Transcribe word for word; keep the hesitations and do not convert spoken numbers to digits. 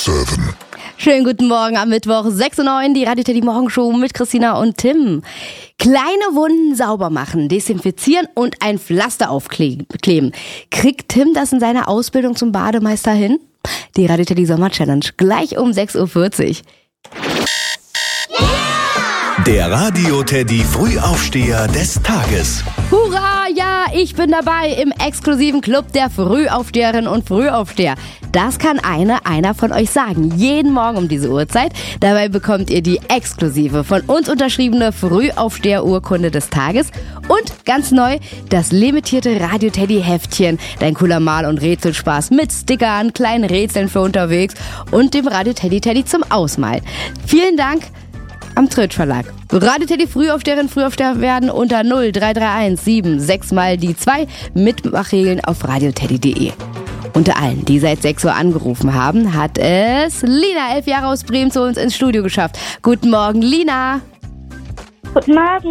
sieben. Schönen guten Morgen am Mittwoch, sechs Uhr neun, die Radio Teddy Morgenshow mit Christina und Tim. Kleine Wunden sauber machen, desinfizieren und ein Pflaster aufkleben. Kriegt Tim das in seiner Ausbildung zum Bademeister hin? Die Radio Teddy Sommer Challenge gleich um sechs Uhr vierzig. Der Radio Teddy Frühaufsteher des Tages. Hurra, ja, ich bin dabei im exklusiven Club der Frühaufsteherinnen und Frühaufsteher. Das kann eine, einer von euch sagen, jeden Morgen um diese Uhrzeit. Dabei bekommt ihr die exklusive, von uns unterschriebene Frühaufsteher-Urkunde des Tages und ganz neu das limitierte Radio Teddy Heftchen. Dein cooler Mal- und Rätselspaß mit Stickern, kleinen Rätseln für unterwegs und dem Radio Teddy Teddy zum Ausmalen. Vielen Dank am Tritsch Verlag. Radio Teddy Frühaufsteherin, Frühaufsteher werden unter null drei drei eins sieben sechs mal die zwei. Mitmachregeln auf radioteddy punkt de. Unter allen, die seit sechs Uhr angerufen haben, hat es Lina, elf Jahre aus Bremen, zu uns ins Studio geschafft. Guten Morgen, Lina. Guten Morgen.